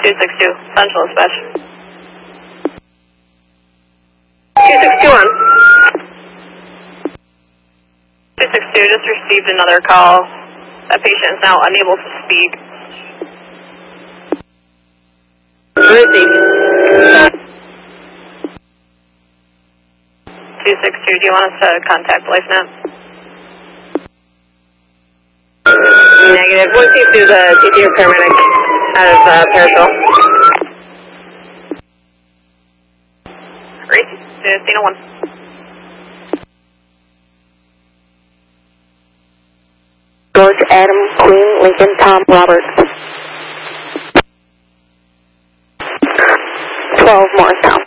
262, Central Dispatch. 2621. 262, just received another call. That patient is now unable to speak. Received. 262, do you want us to contact LifeNet? Negative. Once you do the CTO paramedic out of Parashville. Great. Cena 1. George, Adam, Queen, Lincoln, Tom, Robert. 12 Morristown.